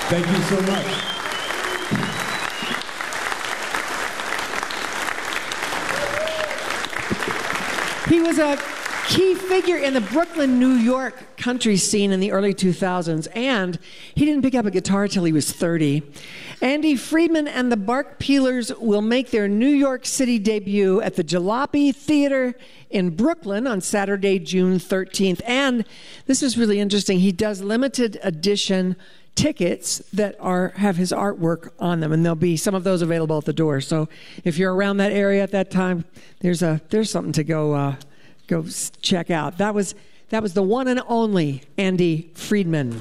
Thank you so much. He was a key figure in the Brooklyn, New York country scene in the early 2000s, and he didn't pick up a guitar till he was 30. Andy Friedman and the Bark Peelers will make their New York City debut at the Jalopy Theater in Brooklyn on Saturday, June 13th. And this is really interesting. He does limited edition tickets that have his artwork on them, and there'll be some of those available at the door. So if you're around that area at that time, there's something to go check out. That was the one and only Andy Friedman.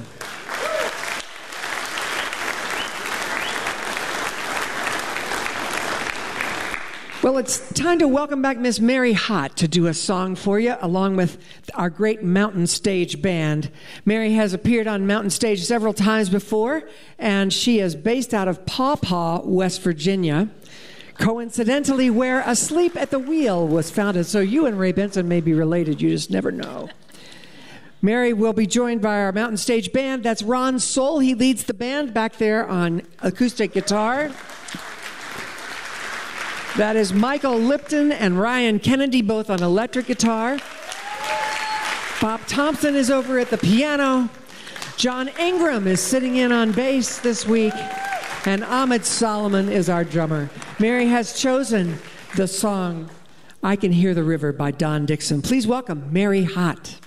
Well, it's time to welcome back Miss Mary Hott to do a song for you, along with our great Mountain Stage band. Mary has appeared on Mountain Stage several times before, and she is based out of Paw Paw, West Virginia. Coincidentally, where Asleep at the Wheel was founded, so you and Ray Benson may be related, you just never know. Mary will be joined by our Mountain Stage band. That's Ron Soul. He leads the band back there on acoustic guitar. That is Michael Lipton and Ryan Kennedy, both on electric guitar. Bob Thompson is over at the piano. John Ingram is sitting in on bass this week. And Ahmed Solomon is our drummer. Mary has chosen the song I Can Hear the River by Don Dixon. Please welcome Mary Hott.